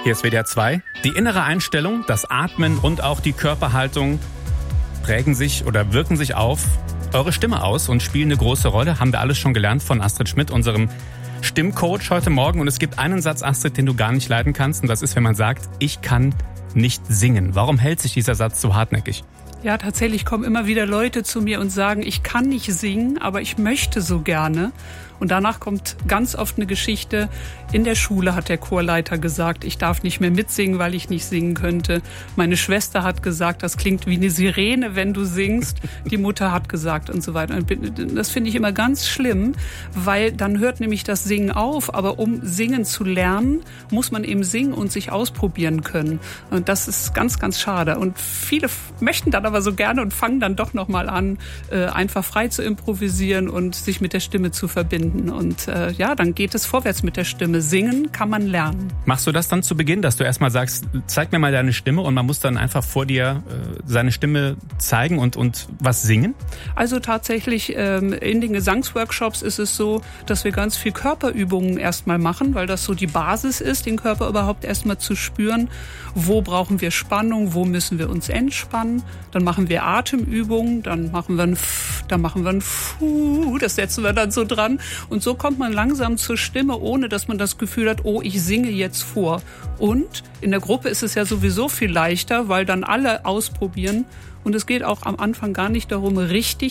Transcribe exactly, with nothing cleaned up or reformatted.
Hier ist W D R zwei. Die innere Einstellung, das Atmen und auch die Körperhaltung prägen sich oder wirken sich auf eure Stimme aus und spielen eine große Rolle. Haben wir alles schon gelernt von Astrid Schmidt, unserem Stimmcoach heute Morgen. Und es gibt einen Satz, Astrid, den du gar nicht leiden kannst. Und das ist, wenn man sagt, ich kann nicht singen. Warum hält sich dieser Satz so hartnäckig? Ja, tatsächlich kommen immer wieder Leute zu mir und sagen, ich kann nicht singen, aber ich möchte so gerne. Und danach kommt ganz oft eine Geschichte. In der Schule hat der Chorleiter gesagt, ich darf nicht mehr mitsingen, weil ich nicht singen könnte. Meine Schwester hat gesagt, das klingt wie eine Sirene, wenn du singst. Die Mutter hat gesagt und so weiter. Und das finde ich immer ganz schlimm, weil dann hört nämlich das Singen auf. Aber um singen zu lernen, muss man eben singen und sich ausprobieren können. Und das ist ganz, ganz schade. Und viele möchten dann aber so gerne und fangen dann doch noch mal an, einfach frei zu improvisieren und sich mit der Stimme zu verbinden. Und äh, ja, dann geht es vorwärts mit der Stimme. Singen kann man lernen. Machst du das dann zu Beginn, dass du erstmal sagst, zeig mir mal deine Stimme und man muss dann einfach vor dir äh, seine Stimme zeigen und, und was singen? Also tatsächlich ähm, in den Gesangsworkshops ist es so, dass wir ganz viel Körperübungen erstmal machen, weil das so die Basis ist, den Körper überhaupt erstmal zu spüren. Wo brauchen wir Spannung, wo müssen wir uns entspannen? Dann machen wir Atemübungen, dann machen wir ein F, dann machen wir ein Fu, das setzen wir dann so dran. Und so kommt man langsam zur Stimme, ohne dass man das Gefühl hat, oh, ich singe jetzt vor. Und in der Gruppe ist es ja sowieso viel leichter, weil dann alle ausprobieren. Und es geht auch am Anfang gar nicht darum, richtig